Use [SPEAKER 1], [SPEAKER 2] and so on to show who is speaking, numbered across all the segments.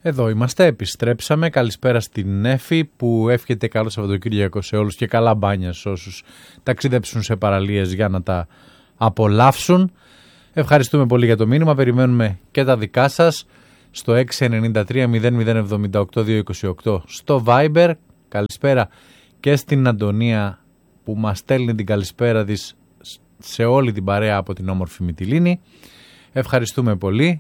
[SPEAKER 1] Εδώ είμαστε, επιστρέψαμε. Καλησπέρα στην Έφη που εύχεται καλό Σαββατοκύριακο σε όλους και καλά μπάνια σε όσους ταξίδεψουν σε παραλίες για να τα απολαύσουν. Ευχαριστούμε πολύ για το μήνυμα. Περιμένουμε και τα δικά σας στο 693-0078-228 στο Viber. Καλησπέρα και στην Αντωνία που μας στέλνει την καλησπέρα της σε όλη την παρέα από την όμορφη Μυτιλήνη. Ευχαριστούμε πολύ.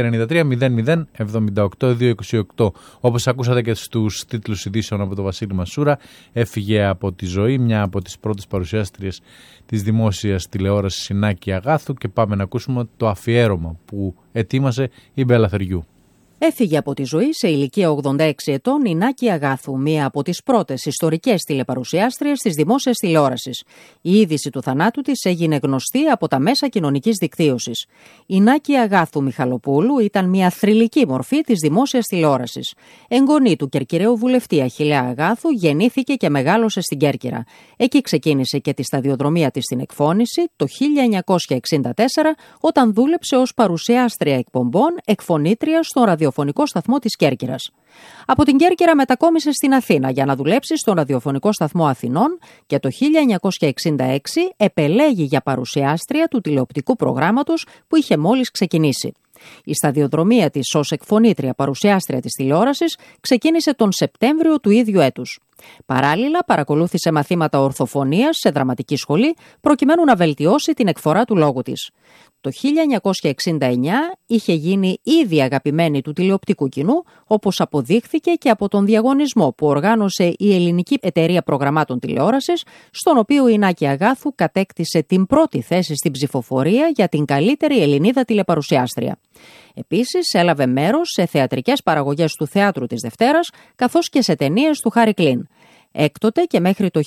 [SPEAKER 1] 693-0078-228. Όπως ακούσατε και στους τίτλους ειδήσεων από τον Βασίλη Μασούρα, έφυγε από τη ζωή μια από τις πρώτες παρουσιάστριες της δημόσιας τηλεόρασης, η Νάκη Αγάθου, και πάμε να ακούσουμε το αφιέρωμα που ετοίμασε η Μπέλα Θεργιού.
[SPEAKER 2] Έφυγε από τη ζωή σε ηλικία 86 ετών η Νάκη Αγάθου, μία από τις πρώτες ιστορικές τηλεπαρουσιάστριες της δημόσιας τηλεόρασης. Η είδηση του θανάτου της έγινε γνωστή από τα μέσα κοινωνικής δικτύωσης. Η Νάκη Αγάθου Μιχαλοπούλου ήταν μια θρυλική μορφή της δημόσιας τηλεόρασης. Εγγονή του Κερκυραίου βουλευτή Αχιλλέα Αγάθου, γεννήθηκε και μεγάλωσε στην Κέρκυρα. Εκεί ξεκίνησε και τη σταδιοδρομία της στην εκφώνηση το 1964, όταν δούλεψε ως παρουσιάστρια εκπομπών, εκφωνήτρια στον ραδιοφωνικό σταθμό της Κέρκυρας. Από την Κέρκυρα μετακόμισε στην Αθήνα για να δουλέψει στον ραδιοφωνικό σταθμό Αθηνών και το 1966 επελέγει για παρουσιάστρια του τηλεοπτικού προγράμματος που είχε μόλις ξεκινήσει. Η σταδιοδρομία της ως εκφωνήτρια παρουσιάστρια της τηλεόρασης ξεκίνησε τον Σεπτέμβριο του ίδιου έτους. Παράλληλα, παρακολούθησε μαθήματα ορθοφωνίας σε δραματική σχολή προκειμένου να βελτιώσει την εκφορά του λόγου της. Το 1969 είχε γίνει ήδη αγαπημένη του τηλεοπτικού κοινού, όπως αποδείχθηκε και από τον διαγωνισμό που οργάνωσε η Ελληνική Εταιρεία Προγραμμάτων Τηλεόρασης, στον οποίο η Νάκη Αγάθου κατέκτησε την πρώτη θέση στην ψηφοφορία για την καλύτερη Ελληνίδα τηλεπαρουσιάστρια. Επίσης, έλαβε μέρος σε θεατρικές παραγωγές του Θεάτρου της Δευτέρας, καθώς και σε ταινίες του Χάρη Κλίν. Έκτοτε και μέχρι το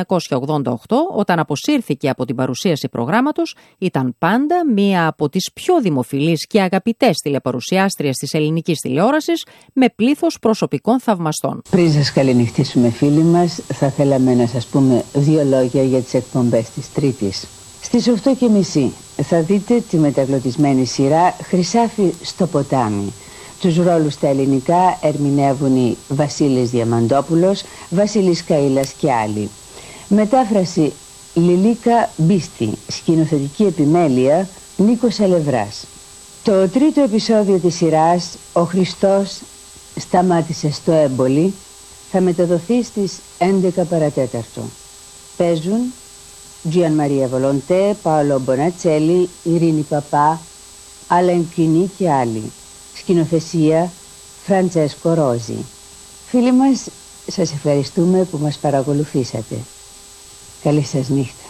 [SPEAKER 2] 1988, όταν αποσύρθηκε από την παρουσίαση προγράμματος, ήταν πάντα μία από τις πιο δημοφιλείς και αγαπητές τηλεπαρουσιάστριες της ελληνικής τηλεόρασης, με πλήθος προσωπικών θαυμαστών.
[SPEAKER 3] Πριν σας καληνυχτήσουμε φίλοι μας, θα θέλαμε να σας πούμε δύο λόγια για τις εκπομπές της Τρίτης. Στις 8:30 θα δείτε τη μεταγλωτισμένη σειρά «Χρυσάφι στο ποτάμι». Τους ρόλους στα ελληνικά ερμηνεύουν οι Βασίλης Διαμαντόπουλος, Βασίλης Καΐλας και άλλοι. Μετάφραση Λιλίκα Μπίστη, σκηνοθετική επιμέλεια Νίκος Αλευράς. Το τρίτο επεισόδιο της σειράς, «Ο Χριστός σταμάτησε στο έμπολι», θα μεταδοθεί στις 11 παρατέταρτο. Παίζουν Gian Maria Volonté, Paolo Bonacelli, Ειρήνη Παπά, Αλέν Κινή και άλλοι. Σκηνοθεσία Φραντσέσκο Ρόζι. Φίλοι μας, σας ευχαριστούμε που μας παρακολουθήσατε. Καλή σας νύχτα.